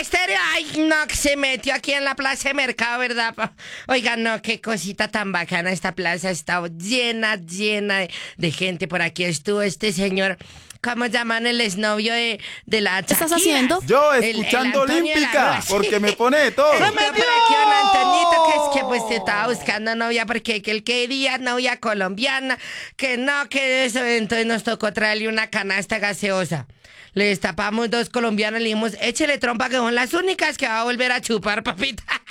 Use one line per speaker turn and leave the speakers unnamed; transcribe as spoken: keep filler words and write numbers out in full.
Estéreo, ay, no, que se metió aquí en la plaza de mercado, ¿verdad? pa? Oigan, no, qué cosita tan bacana. Esta plaza está llena, llena de, de gente. Por aquí estuvo este señor, ¿cómo llaman el exnovio de, de la
¿Qué estás
Shakira?
haciendo?
Yo
El- el
escuchando
Antonio de la
Olímpica,
Rosa.
porque me pone de todo.
Estuvo por aquí un Antonito que es que pues se estaba buscando novia porque que él quería novia colombiana, que no, que eso, entonces nos tocó traerle una canasta gaseosa. Le destapamos dos colombianas y le dijimos, échele trompa que son las únicas que va a volver a chupar, papita.